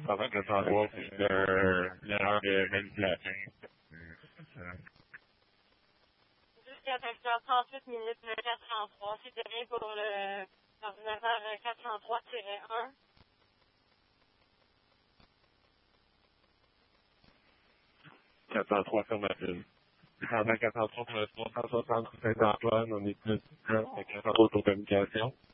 Avant que ça soit l'erreur de manipulation. Jusqu'à 38 minutes 403. C'est bien pour l'ordinateur 403-1. 403 affirmative. Avant 403 pour le 360 Saint-Antoine, on est plus 403 autocommunication.